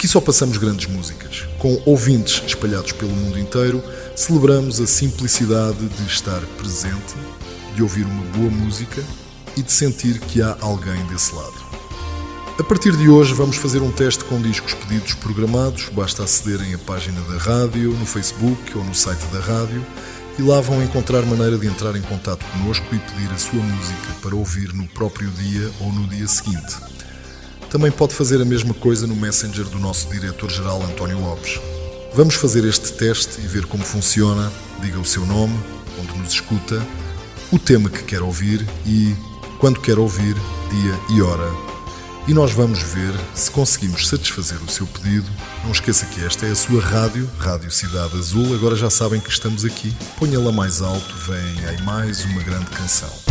só passamos grandes músicas. Com ouvintes espalhados pelo mundo inteiro, celebramos a simplicidade de estar presente, de ouvir uma boa música e de sentir que há alguém desse lado. A partir de hoje vamos fazer um teste com discos pedidos programados, basta acederem à página da rádio, no Facebook ou no site da rádio e lá vão encontrar maneira de entrar em contato connosco e pedir a sua música para ouvir no próprio dia ou no dia seguinte. Também pode fazer a mesma coisa no Messenger do nosso diretor-geral António Lopes. Vamos fazer este teste e ver como funciona. Diga o seu nome, onde nos escuta, o tema que quer ouvir e, quando quer ouvir, dia e hora. E nós vamos ver se conseguimos satisfazer o seu pedido. Não esqueça que esta é a sua rádio, Rádio Cidade Azul. Agora já sabem que estamos aqui. Ponha-la mais alto, vem aí mais uma grande canção.